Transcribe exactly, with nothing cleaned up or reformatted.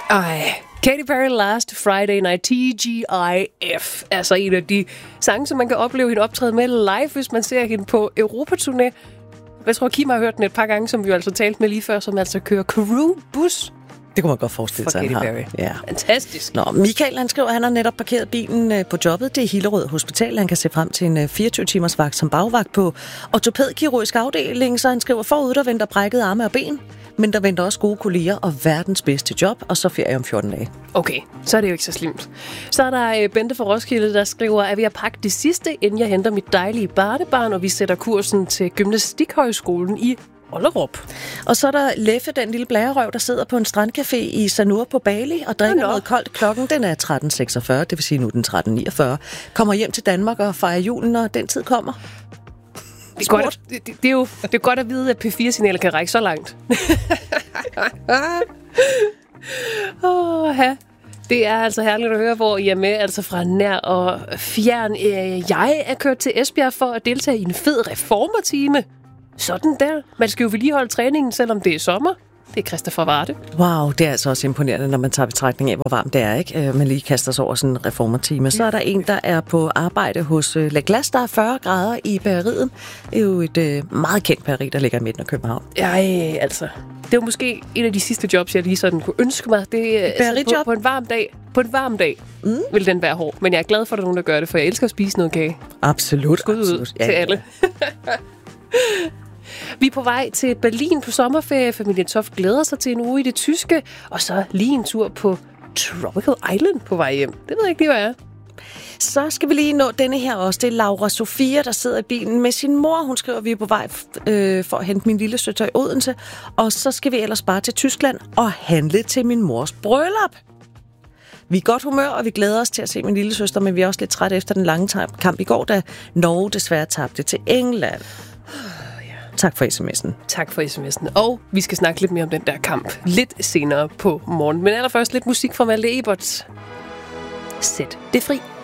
Ej, Katy Perry Last Friday Night, T G I F. Altså en af de sange, som man kan opleve hende optræde med live, hvis man ser hende på Europaturné. Jeg tror, Kim har hørt den et par gange, som vi jo altså talte med lige før, som altså kører crew-bus. Det kunne man godt forestille sig, Katy han har. Perry. Ja. Fantastisk. Nå, Michael, han skriver, at han har netop parkeret bilen på jobbet. Det er Hillerød Hospital. Han kan se frem til en fireogtyve timers vagt som bagvagt på ortopædkirurgisk afdeling. Så han skriver, forud der venter brækket arme og ben, men der venter også gode kolleger og verdens bedste job, og så ferie om fjorten dage. Okay, så er det jo ikke så slemt. Så er der Bente fra Roskilde, der skriver, at vi har pakket det sidste, inden jeg henter mit dejlige barnebarn, og vi sætter kursen til Gymnastikhøjskolen i Ollerup. Og så er der Leffe, den lille blærerøv, der sidder på en strandcafé i Sanur på Bali og drikker noget koldt. Klokken den er tretten seksogfyrre, det vil sige nu den tretten niogfyrre. Kommer hjem til Danmark og fejrer julen, når den tid kommer. Det er, godt, det, det, det er jo det er godt at vide, at P fire-signalet kan række så langt. oh, ja. Det er altså herligt at høre, hvor I er med, altså fra nær og fjern. Jeg er kørt til Esbjerg for at deltage i en fed reformertime. Sådan der. Man skal jo vedligeholde træningen, selvom det er sommer. Det er Christoffer Varde. Wow, det er altså også imponerende, når man tager betragtning af, hvor varmt det er, ikke? Man lige kaster sig over sådan en reformertime. Så er der en, der er på arbejde hos La Glace, der er fyrre grader i bageriet. Det er jo et øh, meget kendt bageri, der ligger i midten af København. Ej, altså. Det er måske en af de sidste jobs, jeg lige sådan kunne ønske mig. Det er altså, på, på en varm dag. På en varm dag mm. vil den være hård. Men jeg er glad for, at der er nogen, der gør det, for jeg elsker at spise noget kage. Absolut. Skud ud absolut. Ja, til ja. alle. Vi er på vej til Berlin på sommerferie. Familien Toft glæder sig til en uge i det tyske. Og så lige en tur på Tropical Island på vej hjem. Det ved jeg ikke lige, hvad er. Så skal vi lige nå denne her også. Det er Laura Sofia, der sidder i bilen med sin mor. Hun skriver, at vi er på vej øh, for at hente min lille søster i Odense. Og så skal vi ellers bare til Tyskland og handle til min mors bryllup. Vi er i godt humør, og vi glæder os til at se min lille søster, men vi er også lidt trætte efter den lange kamp i går, da Norge desværre tabte til England. Tak for sms'en. Tak for sms'en. Og vi skal snakke lidt mere om den der kamp lidt senere på morgen. Men allerførst lidt musik fra Malte Eberts. Sæt det fri.